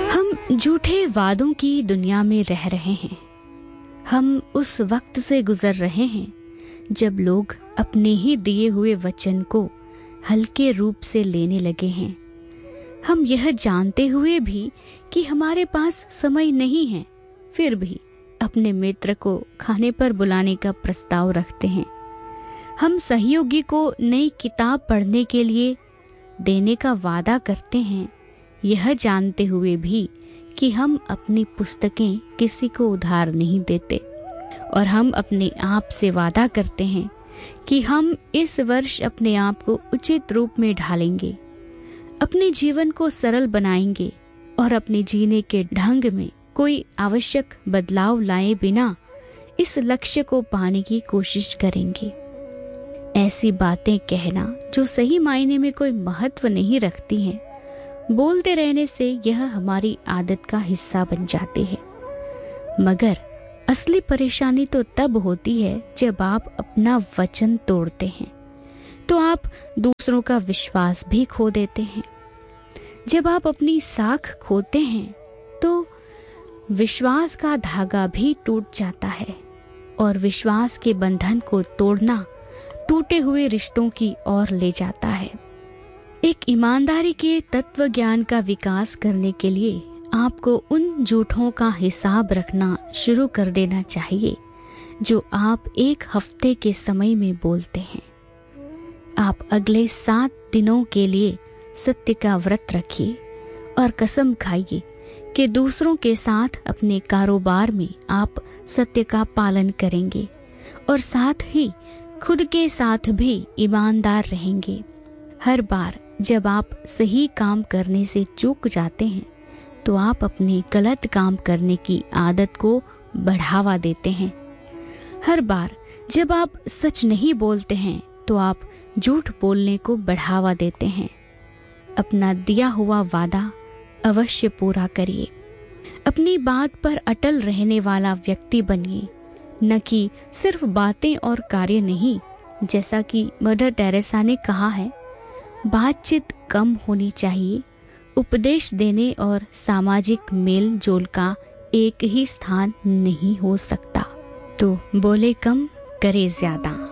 हम झूठे वादों की दुनिया में रह रहे हैं। हम उस वक्त से गुजर रहे हैं जब लोग अपने ही दिए हुए वचन को हल्के रूप से लेने लगे हैं। हम यह जानते हुए भी कि हमारे पास समय नहीं है, फिर भी अपने मित्र को खाने पर बुलाने का प्रस्ताव रखते हैं। हम सहयोगी को नई किताब पढ़ने के लिए देने का वादा करते हैं, यह जानते हुए भी कि हम अपनी पुस्तकें किसी को उधार नहीं देते। और हम अपने आप से वादा करते हैं कि हम इस वर्ष अपने आप को उचित रूप में ढालेंगे, अपने जीवन को सरल बनाएंगे और अपने जीने के ढंग में कोई आवश्यक बदलाव लाए बिना इस लक्ष्य को पाने की कोशिश करेंगे। ऐसी बातें कहना जो सही मायने में कोई महत्व नहीं रखती हैं, बोलते रहने से यह हमारी आदत का हिस्सा बन जाते हैं। मगर असली परेशानी तो तब होती है जब आप अपना वचन तोड़ते हैं, तो आप दूसरों का विश्वास भी खो देते हैं। जब आप अपनी साख खोते हैं तो विश्वास का धागा भी टूट जाता है, और विश्वास के बंधन को तोड़ना टूटे हुए रिश्तों की ओर ले जाता है। एक ईमानदारी के तत्व ज्ञान का विकास करने के लिए आपको उन झूठों का हिसाब रखना शुरू कर देना चाहिए जो आप एक हफ्ते के समय में बोलते हैं। आप अगले 7 दिनों के लिए सत्य का व्रत रखिए और कसम खाइए कि दूसरों के साथ अपने कारोबार में आप सत्य का पालन करेंगे और साथ ही खुद के साथ भी ईमानदार रहेंगे। हर बार जब आप सही काम करने से चूक जाते हैं तो आप अपने गलत काम करने की आदत को बढ़ावा देते हैं। हर बार जब आप सच नहीं बोलते हैं तो आप झूठ बोलने को बढ़ावा देते हैं। अपना दिया हुआ वादा अवश्य पूरा करिए। अपनी बात पर अटल रहने वाला व्यक्ति बनिए, न कि सिर्फ बातें और कार्य नहीं। जैसा कि मदर टेरेसा ने कहा है, बातचीत कम होनी चाहिए, उपदेश देने और सामाजिक मेल जोल का एक ही स्थान नहीं हो सकता। तो बोले कम, करे ज्यादा।